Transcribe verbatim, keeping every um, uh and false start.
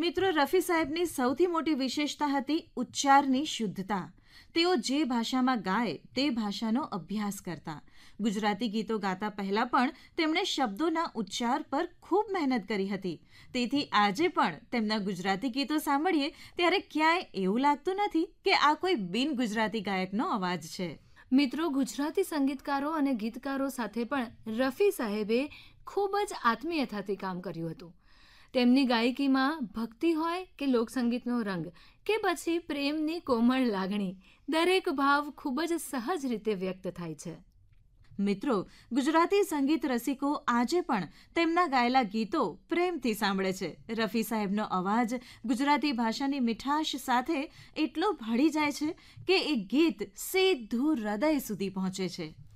મિત્રો, રફી સાહેબની સૌથી મોટી વિશેષતા હતી ઉચ્ચારની શુદ્ધતા. તેઓ જે ભાષામાં ગાય તે ભાષાનો અભ્યાસ કરતા. ગુજરાતી ગીતો ગાતા પહેલાં પણ તેમણે શબ્દોના ઉચ્ચાર પર ખૂબ મહેનત કરી હતી. તેથી આજે પણ તેમના ગુજરાતી ગીતો સાંભળીએ ત્યારે ક્યાંય એવું લાગતું નથી કે આ કોઈ બિન ગુજરાતી ગાયકનો અવાજ છે. મિત્રો, ગુજરાતી સંગીતકારો અને ગીતકારો સાથે પણ રફી સાહેબે ખૂબ જ આત્મીયતાથી કામ કર્યું હતું. તેમની ગાયકીમાં ભક્તિ હોય કે લોકસંગીતનો રંગ કે પછી પ્રેમની કોમળ લાગણી, દરેક ભાવ ખૂબ જ સહજ રીતે વ્યક્ત થાય છે. મિત્રો, ગુજરાતી સંગીત રસિકો આજે પણ તેમના ગાયેલા ગીતો પ્રેમથી સાંભળે છે. રફી સાહેબનો અવાજ ગુજરાતી ભાષાની મીઠાશ સાથે એટલો ભળી જાય છે કે એ ગીત સીધું હૃદય સુધી પહોંચે છે.